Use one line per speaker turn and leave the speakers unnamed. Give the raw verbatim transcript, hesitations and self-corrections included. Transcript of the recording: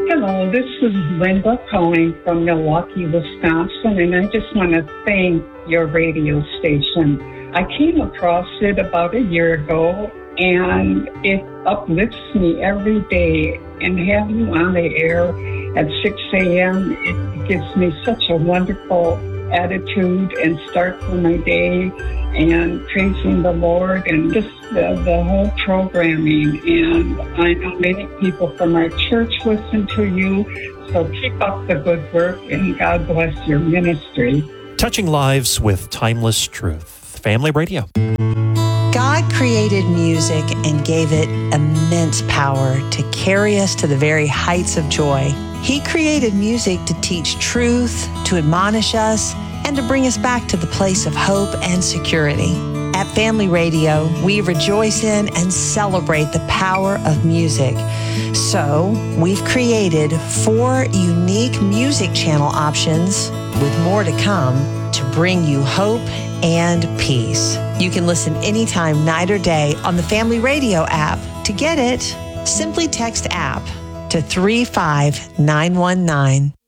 Hello, this is Linda calling from Milwaukee, Wisconsin, and I just want to thank your radio station. I came across it about a year ago, and it uplifts me every day. And having you on the air at six a.m., it gives me such a wonderful attitude and start for my day, and praising the Lord and just the, the whole programming. And I know many people from our church listen to you, so keep up the good work and God bless your ministry.
Touching lives with timeless truth. Family Radio.
God created music and gave it immense power to carry us to the very heights of joy. He created music to teach truth, to admonish us, and to bring us back to the place of hope and security. At Family Radio, we rejoice in and celebrate the power of music. So, we've created four unique music channel options, with more to come, to bring you hope and peace. You can listen anytime, night or day, on the Family Radio app. To get it, simply text app to three five nine one nine.